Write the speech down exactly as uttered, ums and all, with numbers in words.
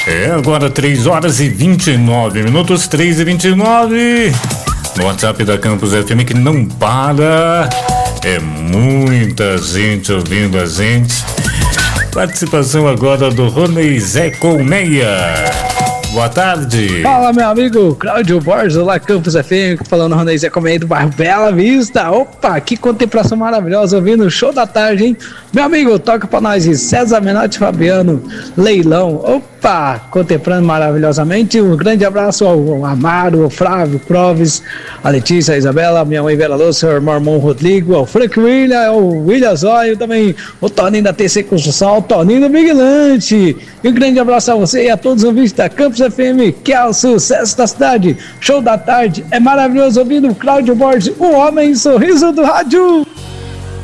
É agora três horas e vinte e nove minutos, três e vinte e nove. No WhatsApp da Campus F M que não para. É muita gente ouvindo a gente. Participação agora do Rony Zé Colmeia. Boa tarde. Fala, meu amigo Cláudio Borges, lá Campus F M, falando Rony Zé Colmeia do bairro Bela Vista. Opa, que contemplação maravilhosa, ouvindo o show da tarde, hein? Meu amigo, toca pra nós de César Menotti Fabiano, Leilão. Opa, contemplando maravilhosamente. Um grande abraço ao Amaro, ao Flávio, Proves, a Letícia, a Isabela, minha mãe Vera Lúcia, o irmão Rodrigo, ao Frank William, ao William Zóio, também o Toninho da T C Construção, o Toninho do Bigilante. E um grande abraço a você e a todos os ouvintes da Campus F M, que é o sucesso da cidade. Show da tarde, é maravilhoso ouvindo o Cláudio Borges, o homem sorriso do rádio.